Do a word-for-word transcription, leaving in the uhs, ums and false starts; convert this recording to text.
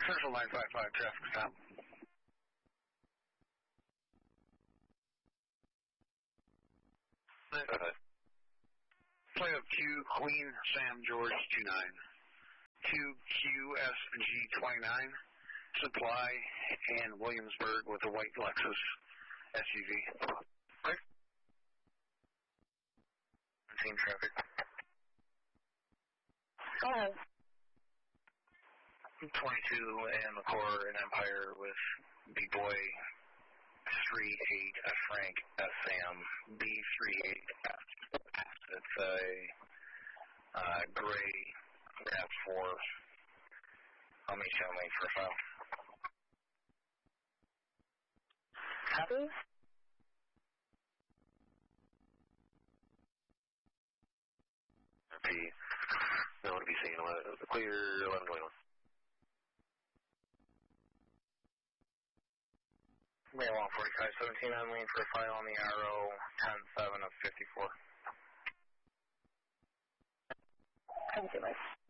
Central nine five five, traffic stop. Go ahead. Play up Q, Queen, Sam, George, two nine. Q, Q, S, G, twenty-nine. Supply, and Williamsburg with a white Lexus S U V. Right. Team traffic. Go ahead. twenty-two and McClure and Empire with B-Boy, three eight F Frank, F Sam, B three eight F. It's a uh, gray RAV four. I'll meet you on lane for a file. Copy. R P. No one to be seen. Clear eleven twenty-one. Mail on forty-five seventeen, I'm waiting for a file on the arrow, ten seven of fifty-four. Thank you, Mike.